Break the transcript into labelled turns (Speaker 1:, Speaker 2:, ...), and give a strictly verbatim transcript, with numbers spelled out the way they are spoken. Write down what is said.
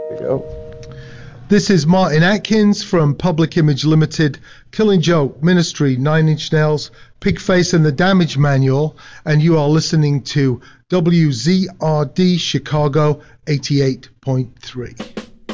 Speaker 1: There you go.
Speaker 2: This is Martin Atkins from Public Image Limited, Killing Joke, Ministry, Nine Inch Nails, Pigface and the Damage Manual, and you are listening to W Z R D Chicago eighty-eight point three.